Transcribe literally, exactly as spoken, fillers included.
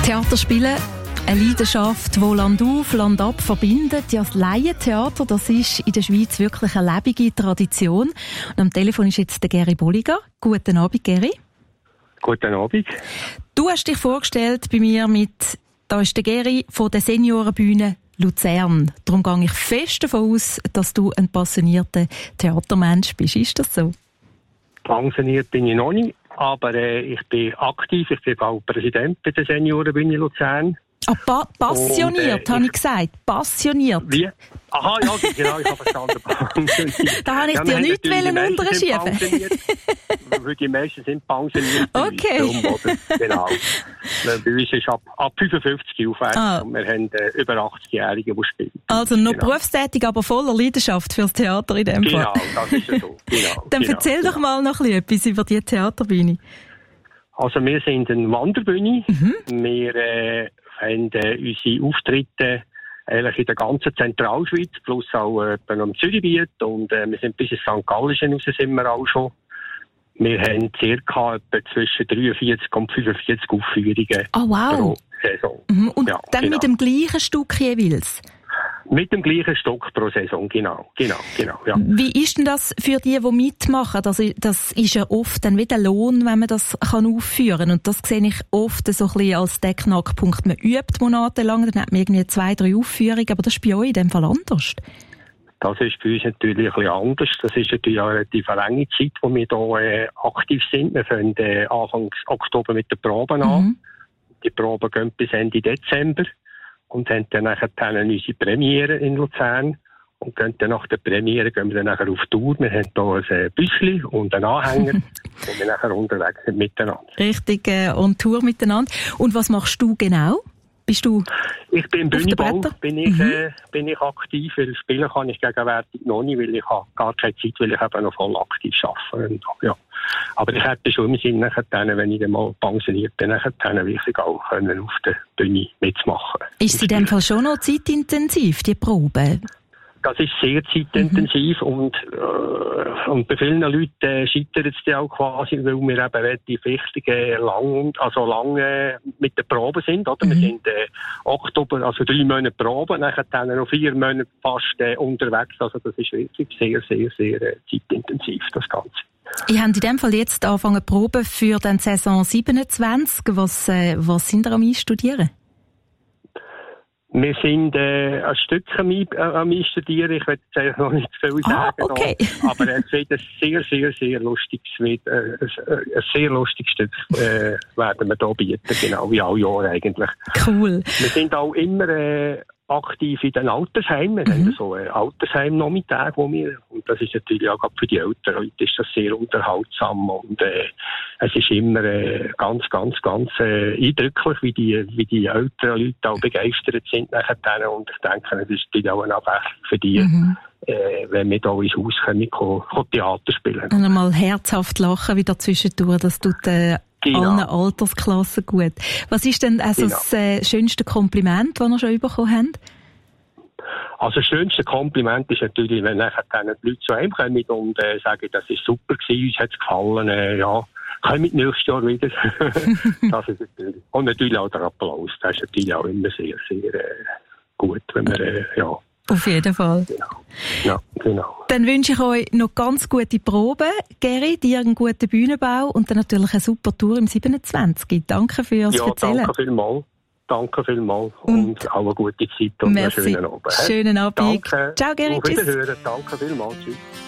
Theater spielen, eine Leidenschaft, die Land auf, Land ab verbindet. Ja, das Laientheater, das ist in der Schweiz wirklich eine lebende Tradition. Und am Telefon ist jetzt der Geri Bolliger. Guten Abend, Geri. Guten Abend. Du hast dich vorgestellt bei mir mit, da ist der Geri von der Seniorenbühne Luzern. Darum gehe ich fest davon aus, dass du ein passionierter Theatermensch bist. Ist das so? Pensioniert bin ich noch nicht, aber äh, ich bin aktiv. Ich bin auch Präsident bei der Seniorenbühne Luzern. Ah, pa- passioniert, äh, habe ich gesagt. Passioniert. Wie? Aha, ja, genau, ich habe verstanden. Da habe ich ja, dir nichts unterschieben. Weil die meisten sind pensioniert. Okay. Darum, oder? Genau. Bei uns ist ab, ab fünfundfünfzig aufwärts ah. und wir haben äh, über achtzig-Jährige, die spielen. Also noch genau. berufstätig, aber voller Leidenschaft fürs Theater in dem Fall. Genau, das ist ja so. Genau, Dann genau, erzähl genau. doch mal noch etwas über die Theaterbühne. Also wir sind eine Wanderbühne. Mhm. Wir äh, haben äh, unsere Auftritte eigentlich in der ganzen Zentralschweiz, plus auch äh, am Zürichgebiet. Und äh, wir sind bis ins Sankt Gallischen raus, sind wir auch schon. Wir haben ca. etwa zwischen dreiundvierzig und fünfundvierzig Aufführungen oh, wow. pro Saison. Mhm. Und ja, dann genau. mit dem gleichen Stück jeweils? Mit dem gleichen Stück pro Saison, genau, genau, genau, ja. Wie ist denn das für die, die mitmachen? Das, das ist ja oft dann wieder Lohn, wenn man das kann aufführen kann. Und das sehe ich oft so ein bisschen als der Knackpunkt. Man übt monatelang, dann hat man irgendwie zwei, drei Aufführungen, aber das ist bei euch in dem Fall anders. Das ist bei uns natürlich ein bisschen anders. Das ist natürlich auch eine relativ lange Zeit, wo wir hier äh, aktiv sind. Wir fangen äh, Anfang Oktober mit den Proben an. Mhm. Die Proben gehen bis Ende Dezember. Und haben dann nachher unsere Premiere in Luzern. Und gehen dann nach der Premiere gehen wir dann nachher auf Tour. Wir haben hier ein Büschli und einen Anhänger. und wir nachher unterwegs sind miteinander. Richtig, äh, on Tour miteinander. Und was machst du genau? Bist du Ich bin im Bühnenbau, bin ich, mhm. äh, bin ich aktiv. Weil spielen kann ich gegenwärtig noch nicht, weil ich habe gar keine Zeit, weil ich eben noch voll aktiv arbeite. Ja. Aber ich hätte schon im Sinn, wenn ich dann mal pensioniert bin, dann wirklich auch können, auf der Bühne mitzumachen. Ist es in dem Fall schon noch zeitintensiv, die Probe? Das ist sehr zeitintensiv mhm. und, äh, und bei vielen Leuten äh, scheitert es dann auch quasi, weil wir eben relativ wichtig äh, lang, also lang äh, mit der Probe sind. Oder? Mhm. Wir sind äh, Oktober, also drei Monate Probe, nachher dann noch vier Monate fast äh, unterwegs. Also das ist wirklich sehr, sehr, sehr äh, zeitintensiv, das Ganze. Ich habe in dem Fall jetzt angefangen Proben für die Saison siebenundzwanzig. Was, äh, was sind ihr am Einstudieren? Wir sind äh, ein Stück am, äh, am Einstudieren. Ich will jetzt eigentlich noch nicht zu viel sagen. Ah, okay. Da. Aber es wird ein sehr, sehr, sehr lustiges, wird, äh, ein, ein sehr lustiges Stück äh, werden wir hier bieten. Genau, wie alle Jahre eigentlich. Cool. Wir sind auch immer äh, aktiv in den Altersheimen. Wir mhm. haben so einen Altersheim-Nachmittag, wo wir, und das ist natürlich auch für die älteren Leute ist das sehr unterhaltsam und äh, es ist immer äh, ganz, ganz, ganz äh, eindrücklich, wie die, wie die älteren Leute auch begeistert sind nachher und ich denke, es ist natürlich auch eine Abwechslung für die, mhm. äh, wenn wir hier ins Haus kommen, können, können Theater spielen. Und einmal herzhaft lachen wieder zwischendurch, das tut äh, genau. allen Altersklassen gut. Was ist denn also genau. das äh, schönste Kompliment, das ihr schon bekommen habt? Also das schönste Kompliment ist natürlich, wenn nachher die Leute zu einem kommen und äh, sagen, das ist super gewesen, uns hat es gefallen, äh, ja, kommen nächstes Jahr wieder. Das ist natürlich. Und natürlich auch der Applaus, das ist natürlich auch immer sehr, sehr äh, gut, wenn wir, äh, ja. Auf jeden Fall. Genau. Ja, genau. Dann wünsche ich euch noch ganz gute Proben, Geri, dir einen guten Bühnenbau und dann natürlich eine super Tour im siebenundzwanzig. Danke fürs ja, Erzählen. Ja, danke vielmals. Danke vielmals und, und auch eine gute Zeit und merci. einen schönen Abend. Schönen Abend. Danke. Ciao, Geri. Auf Wiederhören. Danke vielmals. Tschüss.